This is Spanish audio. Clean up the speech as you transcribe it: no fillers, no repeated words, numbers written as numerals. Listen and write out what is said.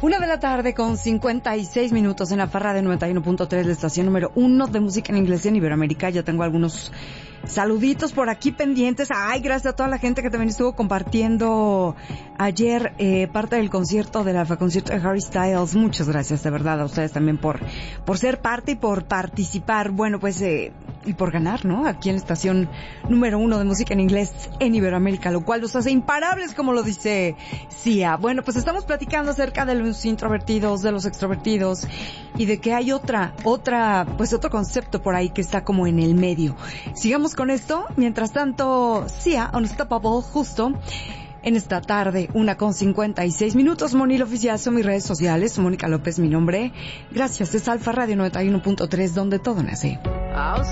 1:56 p.m. en la Farra de 91.3, la estación número 1 de música en inglés en Iberoamérica. Ya tengo algunos saluditos por aquí pendientes. Ay, gracias a toda la gente que también estuvo compartiendo ayer parte del concierto, del concierto de Harry Styles. Muchas gracias, de verdad, a ustedes también por ser parte y por participar. Bueno, pues, y por ganar, ¿no? Aquí en la estación número 1 de música en inglés en Iberoamérica, lo cual los hace imparables, como lo dice Sia. Bueno, pues estamos platicando acerca de los introvertidos, de los extrovertidos, y de que hay otro concepto por ahí que está como en el medio. Sigamos con esto. Mientras tanto, Sia, Unstoppable, justo en esta tarde, 1:56 p.m. Monil Oficial, son mis redes sociales. Mónica López, mi nombre. Gracias, es Alfa Radio 91.3, donde todo nace.